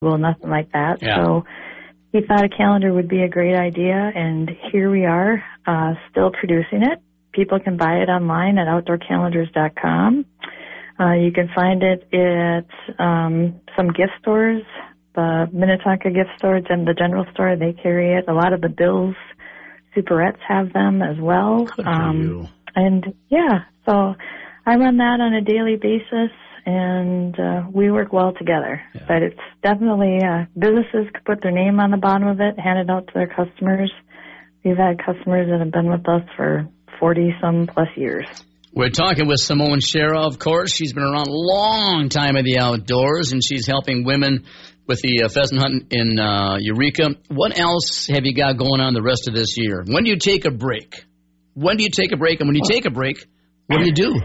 well, nothing like that. Yeah. So he thought a calendar would be a great idea, and here we are, still producing it. People can buy it online at outdoorcalendars.com. You can find it at some gift stores, the Minnetonka gift stores and the general store. They carry it. A lot of the Bills Superettes have them as well. Good for you. And yeah, so I run that on a daily basis, and we work well together. Yeah. But it's definitely businesses could put their name on the bottom of it, hand it out to their customers. We've had customers that have been with us for 40-some plus years. We're talking with Simone Shera, of course. She's been around a long time in the outdoors, and she's helping women with the pheasant hunt in Eureka. What else have you got going on the rest of this year? When do you take a break? When do you take a break? And when you take a break, what do you do?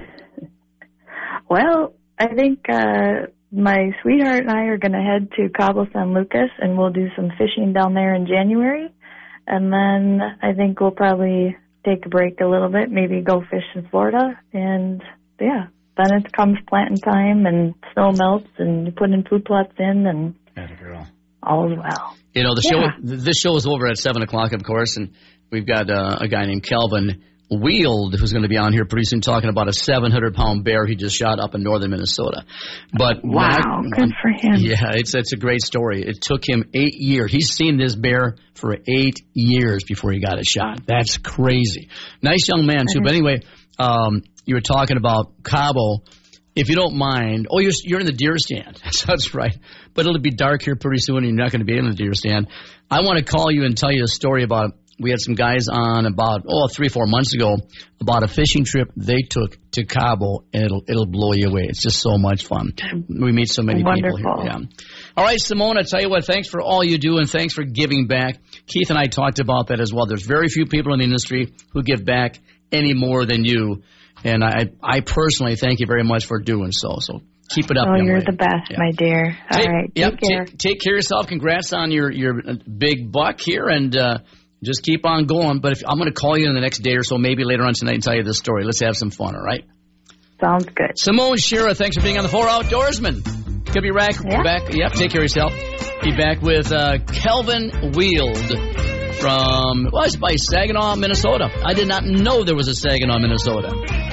Well, I think my sweetheart and I are going to head to Cabo San Lucas, and we'll do some fishing down there in January. And then I think we'll probably take a break a little bit, maybe go fish in Florida. And, yeah, then it comes planting time and snow melts and you put in food plots in and all is well. You know, this show is over at 7 o'clock, of course, and we've got a guy named Kelvin Wield who's going to be on here pretty soon talking about a 700-pound bear he just shot up in northern Minnesota. But wow, good for him. Yeah, it's a great story. It took him 8 years. He's seen this bear for 8 years before he got a shot. That's crazy. Nice young man, too. But anyway, you were talking about Cabo. If you don't mind, you're in the deer stand. That's right. But it'll be dark here pretty soon, and you're not going to be in the deer stand. I want to call you and tell you a story about. We had some guys on about 3-4 months ago about a fishing trip they took to Cabo, and it'll blow you away. It's just so much fun. We meet so many people here. Yeah. All right, Simone, I tell you what, thanks for all you do, and thanks for giving back. Keith and I talked about that as well. There's very few people in the industry who give back any more than you, and I personally thank you very much for doing so. So keep it up. Oh, you're the best, my dear. All right, take care. Take care of yourself. Congrats on your big buck here, and just keep on going. But I'm going to call you in the next day or so, maybe later on tonight, and tell you this story. Let's have some fun, all right? Sounds good. Simone Shera, thanks for being on the 4 Outdoorsman. Could be back. Yep, take care of yourself. Be back with Kelvin Wield from, it's by Saginaw, Minnesota. I did not know there was a Saginaw, Minnesota.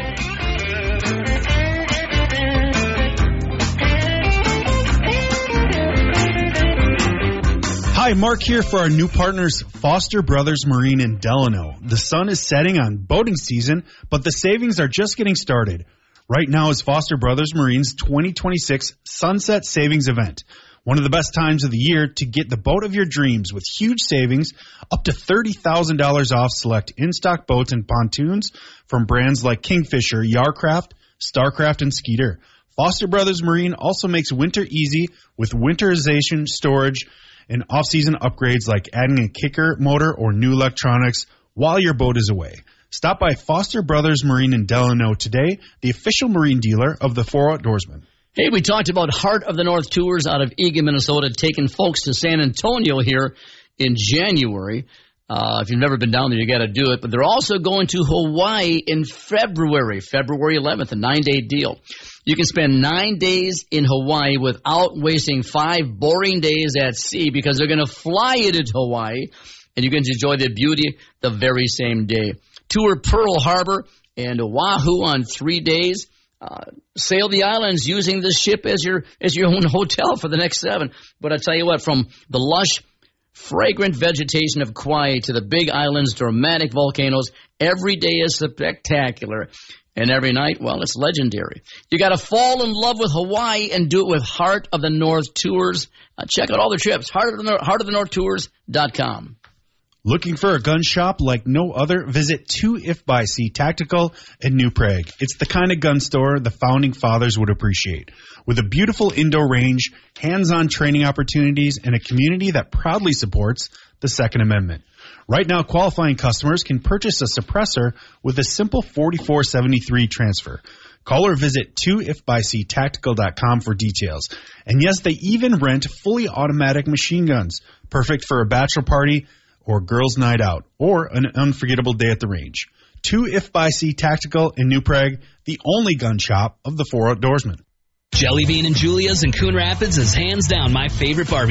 Hi, Mark here for our new partners, Foster Brothers Marine in Delano. The sun is setting on boating season, but the savings are just getting started. Right now is Foster Brothers Marine's 2026 Sunset Savings Event. One of the best times of the year to get the boat of your dreams with huge savings, up to $30,000 off select in-stock boats and pontoons from brands like Kingfisher, Yarcraft, Starcraft, and Skeeter. Foster Brothers Marine also makes winter easy with winterization, storage, and off-season upgrades like adding a kicker motor or new electronics while your boat is away. Stop by Foster Brothers Marine in Delano today, the official marine dealer of the 4 Outdoorsmen. Hey, we talked about Heart of the North Tours out of Eagan, Minnesota, taking folks to San Antonio here in January. If you've never been down there, you got to do it. But they're also going to Hawaii in February 11th, a 9-day deal. You can spend 9 days in Hawaii without wasting 5 boring days at sea because they're going to fly you to Hawaii, and you can enjoy the beauty the very same day. Tour Pearl Harbor and Oahu on 3 days. Sail the islands using the ship as your own hotel for the next 7. But I tell you what, from the lush, fragrant vegetation of Kauai to the big islands, dramatic volcanoes, every day is spectacular. And every night, well, it's legendary. You got to fall in love with Hawaii and do it with Heart of the North Tours. Check out all their trips, heartofthenorthtours.com. Looking for a gun shop like no other? Visit 2 by Sea Tactical in New Prague. It's the kind of gun store the founding fathers would appreciate. With a beautiful indoor range, hands-on training opportunities, and a community that proudly supports the Second Amendment. Right now, qualifying customers can purchase a suppressor with a simple 4473 transfer. Call or visit 2ifbyseatactical.com for details. And yes, they even rent fully automatic machine guns, perfect for a bachelor party or girls' night out, or an unforgettable day at the range. 2 by Sea Tactical in New Prague, the only gun shop of the 4 Outdoorsmen. Jelly Bean and Julia's in Coon Rapids is hands down my favorite barbecue.